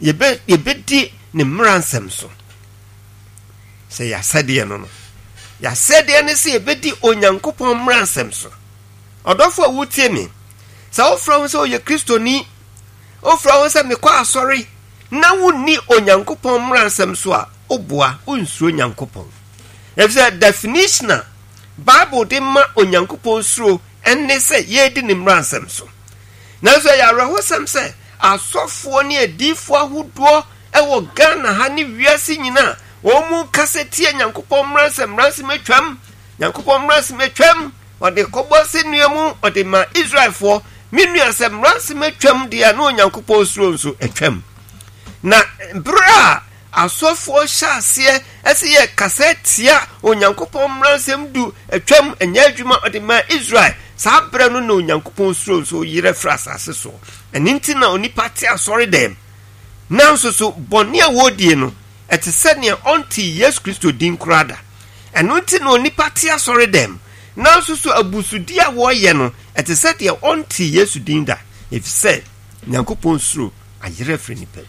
yebedi ne mmransem so se ya sade no ya sade ne se yebedi onyankopon mmransem so odofo wutie me sa ofra wo se oye kristoni ofra wo se me kwa asori na wuni onyankopon mmransem so a oboa unsuro onyankopon if the definition Bible de ma onyankopon suro enne se yedi ne mmransem so na so ya rahosem se asofo ne adifo ahodo ewo Ghana ha ne wiase nyina wo mu kaseti onyankopon mmransem atwam nyankopon mmransem atwam ode kobose nuamu ode ma Israelfo minua se mmransem atwam de na onyankopon suro nso atwam na bra asofo hyase ese ye kasetia onyankopon mmransem du atwam anya adwuma ode ma Israel saa bra no na onyankopon suro nso yire fra asase so eninti na onipa te asori dem na so bone awodie no etese ne onti Yesu Kristo din krada enunti na onipa te asori dem na so abusudi a wo ye no etese de onti Yesu din da if said nyankopon suro ayire fra nipa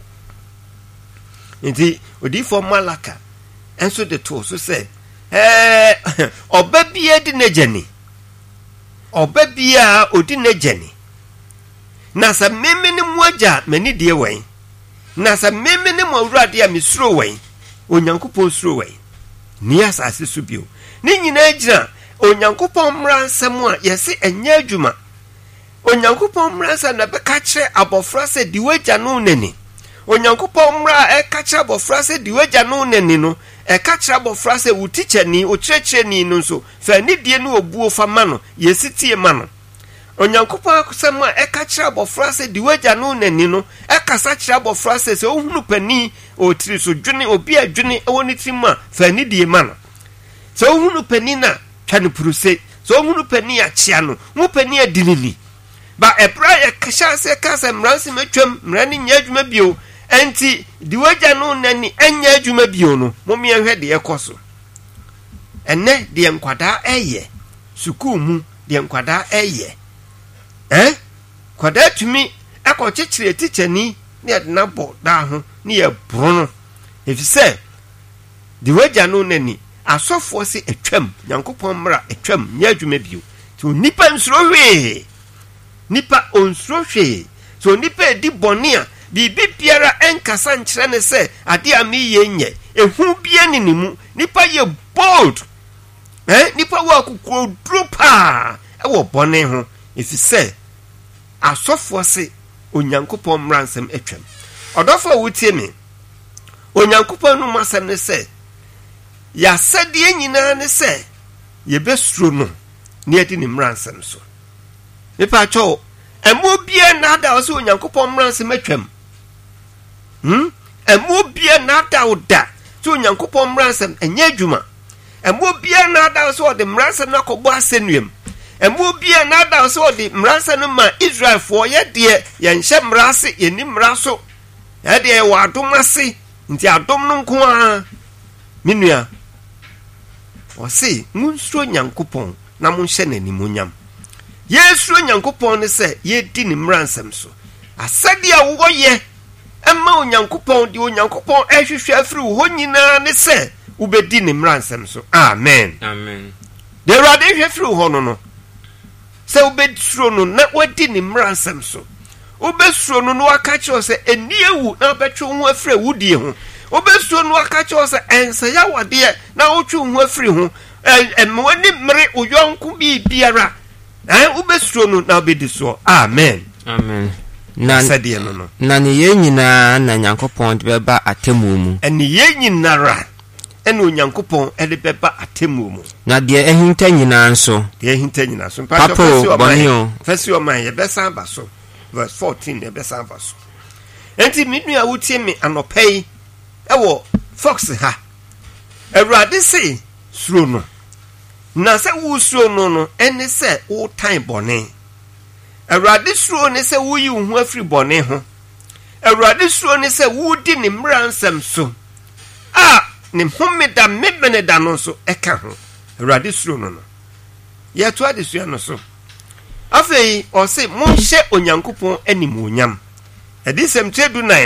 nti odifo Malaka enso de to so say obabia di najani obabia odi najani na sa memene muaja mani die wen na sa memene mu awurade a misuro wen onyankopon suro wen ni asase so bio ni nyina agira onyankopon mmransam a yesi enya adwuma onyankopon mmransam na beka kire abofra se diwaja no nani onyankopon mmra kire abofra se diwaja no nani no kire abofra se wutichani okyerɛkyerɛni no nso fa ni die no obuo fa ma no yesi tie ma no onyankopon akusam a kire abofra se diwaja no nani no kasa kire abofra se ohunu pani otiri so dwene obi adwene woni tima fa ni die ma no so ohunu pani na twani puruse so ohunu pani a chia no mu pani adinini ba ebra ya kasha se kasa mmransem atwam mmrani nya adwuma bio enti diwaja no nani anya adwuma bio no momi ehwe de ekoso enne de nkwada eye sukuu mu de nkwada eye kwada tumi akɔkyekyere tichani ne de na bo da ho ne ye brono efise diwaja no nani asofo se atwam nyankopon mmra atwam nya adwuma bio to nipa nsuro hwe nipa onsuro hwe so nipa di bonia bibi biara enkasa nkyerɛ ne sɛ ade a me ye nye ehu bia ne nimu nipa ye bold nipa wa kokoro dropa wo bone ho efise asofo se onyankopon mmransem atwam odofo wutie me onyankopon no masem ne sɛ ya sadie nyina ne sɛ ye besuro no ne adi ne mmransem so nipa cho emo bia na da so onyankopon mmransem atwam emo bia na da oda so onyankopon mmransem anya adwuma emo bia na da so de mmransem na kɔbɔ asenuam emo bia na da so de mmransem no ma Israel fo ye de ye nhyɛ mmrase ye ni mmraso ye de wa adom ase nti adom no nko a minua o se munsuro nyankopon na munhyɛ n'animonyam yesuro nyankopon ne sɛ ye di ne mmransem so asade a wo ye emma onyankopon di onyankopon ehwehwe afiri wo nyina ne sɛ ubedi ne mmransem so amen amen de rade hwe firi ho no sɛ ubeduro no na wadi ne mmransem so ubesuro no no aka kyerɛ sɛ eniyewu na betwe ho afiri wudie ho ubesuro no aka kyerɛ sɛ ensa ya wade na wotwe ho afiri ho emwani mmere uyonko bi biara ubesuro no na obedi so amen amen na ne ye nyina na nyankopon de beba atemu mu ene ye nyinara ene onyankopon de beba atemu mu na de ehinta nyina nso papo bonio fesi o man ye besa ba so verse 14 ye besa ba so enti midnu a wutie me anopai ewo fox ha Awurade se suro no na se wo suro no no ene se wo tan bone Awurade suro ne se wo yi wo ho afiri bone ho Awurade suro ne se wo di ne mmransam so ne homeda mebene da no so eka ho Awurade suro no no ye to ade sua no so afei o se mo hye onyankopon animuonyam edisem 3:9